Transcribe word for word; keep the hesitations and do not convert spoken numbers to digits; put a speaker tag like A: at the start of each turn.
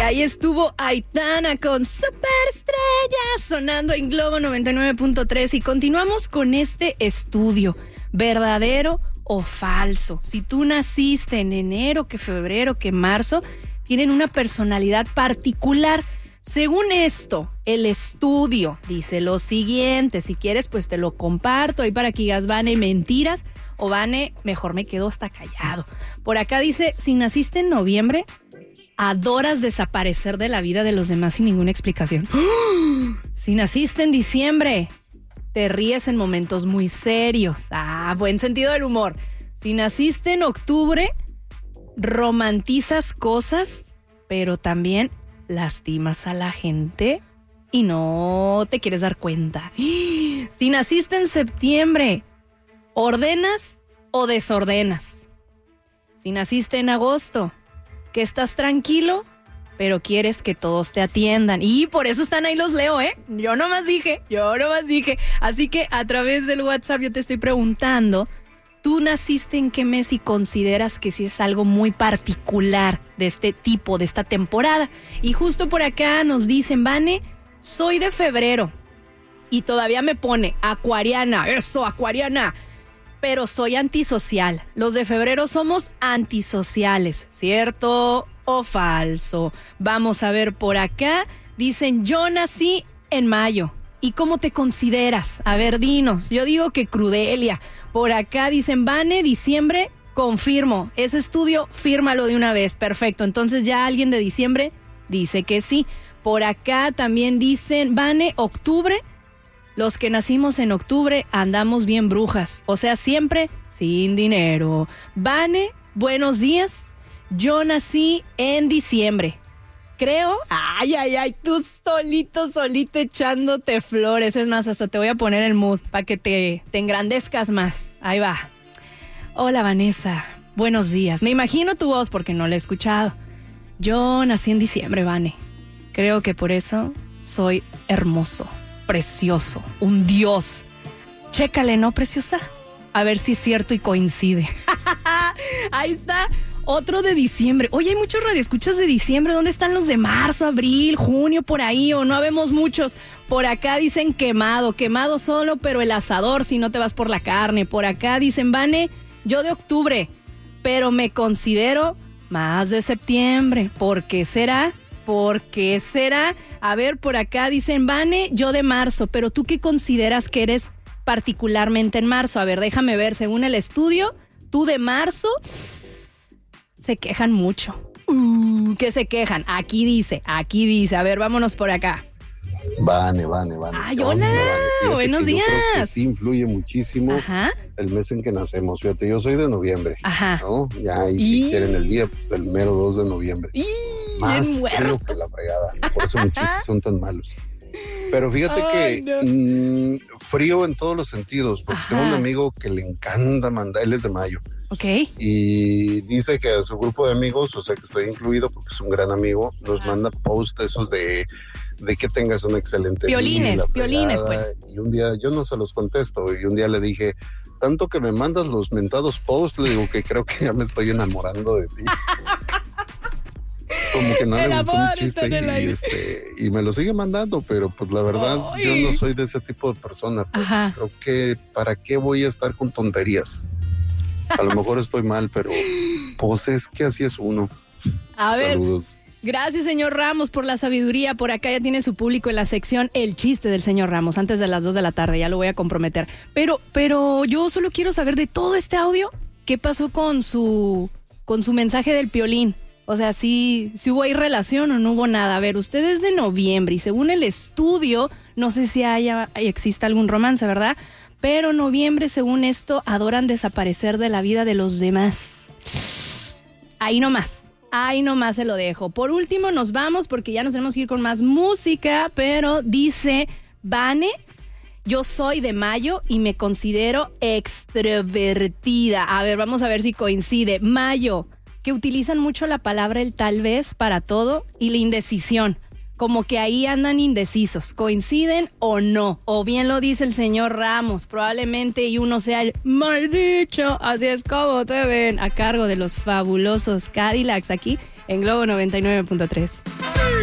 A: ahí estuvo Aitana con Superestrella sonando en Globo noventa y nueve punto tres y continuamos con este estudio, ¿verdadero o falso? Si tú naciste en enero, que febrero, que marzo, tienen una personalidad particular. Según esto, el estudio dice lo siguiente, si quieres pues te lo comparto ahí para que digas, Vane, mentiras, o Vane, mejor me quedo hasta callado. Por acá dice, si naciste en noviembre, adoras desaparecer de la vida de los demás sin ninguna explicación. Si naciste en diciembre, te ríes en momentos muy serios. Ah, buen sentido del humor. Si naciste en octubre, romantizas cosas, pero también lastimas a la gente y no te quieres dar cuenta. Si naciste en septiembre, ordenas o desordenas. Si naciste en agosto, que estás tranquilo, pero quieres que todos te atiendan. Y por eso están ahí los leo, ¿eh? Yo nomás dije, yo nomás dije. Así que a través del WhatsApp yo te estoy preguntando, ¿tú naciste en qué mes y consideras que sí es algo muy particular de este tipo, de esta temporada? Y justo por acá nos dicen, Vane, soy de febrero. Y todavía me pone acuariana, eso, acuariana. Pero soy antisocial. Los de febrero somos antisociales, ¿cierto o falso? Vamos a ver por acá. Dicen, yo nací en mayo. ¿Y cómo te consideras? A ver, dinos. Yo digo que Crudelia. Por acá dicen, Vane, diciembre, confirmo. Ese estudio, fírmalo de una vez. Perfecto. Entonces ya alguien de diciembre dice que sí. Por acá también dicen, Vane, octubre. Los que nacimos en octubre andamos bien brujas. O sea, siempre sin dinero. Vane, buenos días. Yo nací en diciembre. Creo, ay, ay, ay, tú solito, solito echándote flores. Es más, hasta te voy a poner el mood para que te, te engrandezcas más. Ahí va. Hola, Vanessa. Buenos días. Me imagino tu voz porque no la he escuchado. Yo nací en diciembre, Vane. Creo que por eso soy hermoso, precioso, un dios. Chécale, ¿no, preciosa? A ver si es cierto y coincide. Ahí está. Otro de diciembre. Oye, hay muchos radioescuchas de diciembre. ¿Dónde están los de marzo, abril, junio, por ahí? O no habemos muchos. Por acá dicen quemado. Quemado solo, pero el asador si no te vas por la carne. Por acá dicen, Vane, yo de octubre, pero me considero más de septiembre. ¿Por qué será? ¿Por qué será? A ver, por acá dicen, Vane, yo de marzo. Pero ¿tú qué consideras que eres particularmente en marzo? A ver, déjame ver. Según el estudio, tú de marzo... Se quejan mucho. Uh, ¿Qué se quejan? Aquí dice, aquí dice. A ver, vámonos por acá.
B: Vane, Vane, Vane.
A: Ay, hola, buenos días.
B: Yo creo que sí influye muchísimo. Ajá. El mes en que nacemos. Fíjate, yo soy de noviembre. Ajá. ¿No? Ya, y si y... quieren el día, pues el mero dos de noviembre. Y... Más frío que la fregada. Por eso mis chistes son tan malos. Pero fíjate Ay, que no. mmm, frío en todos los sentidos, porque Ajá. tengo un amigo que le encanta mandar, él es de mayo.
A: Okay.
B: Y dice que a su grupo de amigos, o sea que estoy incluido porque es un gran amigo, nos ah. manda post esos de, de que tengas un excelente
A: violines,
B: día.
A: Violines, pues.
B: Y un día, yo no se los contesto, y un día le dije, tanto que me mandas los mentados posts, le digo que creo que ya me estoy enamorando de ti. Como que no le gustó un chiste y, este, y me lo sigue mandando, pero pues la verdad Ay. yo no soy de ese tipo de persona, pues Ajá. creo que ¿para qué voy a estar con tonterías? A lo mejor estoy mal, pero pues es que así es uno.
A: A
B: Saludos.
A: ver, gracias señor Ramos por la sabiduría. Por acá ya tiene su público en la sección El Chiste del señor Ramos, antes de las dos de la tarde, ya lo voy a comprometer. Pero, pero yo solo quiero saber de todo este audio, ¿qué pasó con su, con su mensaje del Piolín? O sea, si, si hubo ahí relación o no hubo nada. A ver, usted es de noviembre y según el estudio, no sé si haya, exista algún romance, ¿verdad? Pero noviembre, según esto, adoran desaparecer de la vida de los demás. Ahí nomás, ahí nomás se lo dejo. Por último, nos vamos porque ya nos tenemos que ir con más música, pero dice, Vane, yo soy de mayo y me considero extrovertida. A ver, vamos a ver si coincide. Mayo, que utilizan mucho la palabra el tal vez para todo y la indecisión. Como que ahí andan indecisos, ¿coinciden o no? O bien lo dice el señor Ramos, probablemente y uno sea el mal dicho, así es como te ven, a cargo de los fabulosos Cadillacs aquí en Globo noventa y nueve punto tres.